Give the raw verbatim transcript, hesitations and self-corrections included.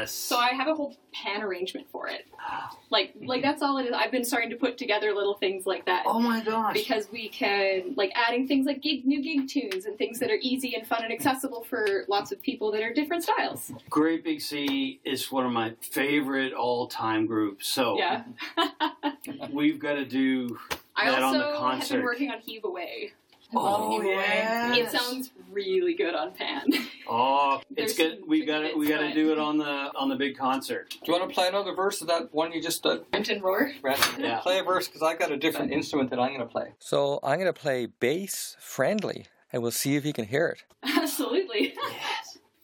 Yes. So I have a whole pan arrangement for it. Like, like that's all it is. I've been starting to put together little things like that. Oh my gosh. Because we can, like, adding things like gig, new gig tunes and things that are easy and fun and accessible for lots of people that are different styles. Great Big Sea is one of my favorite all-time groups. So yeah. we've got to do I that on the also concert. have been working on Heave Away. Oh, yeah. It sounds really good on pan. Oh, it's There's good. some We got to we got to bits, do it on the on the big concert. Do you want to play another verse of that one you just did? Rent and Roar? Yeah. Play a verse, because I got a different instrument that I'm going to play. So I'm going to play bass friendly, and we'll see if you can hear it. Absolutely. Yeah.